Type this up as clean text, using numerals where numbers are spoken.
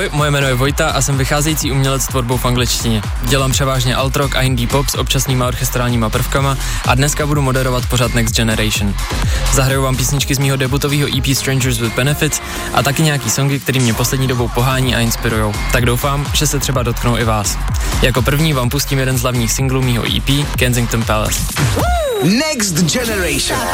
Ahoj, moje jméno je Vojta a jsem vycházející umělec s tvorbou v angličtině. Dělám převážně alt rock a indie pop s občasnýma orchestrálníma prvkama a dneska budu moderovat pořad Next Generation. Zahraju vám písničky z mýho debutového EP Strangers with Benefits a taky nějaký songy, který mě poslední dobou pohání a inspirujou. Tak doufám, že se třeba dotknou i vás. Jako první vám pustím jeden z hlavních singlů mýho EP, Kensington Palace. Next Generation.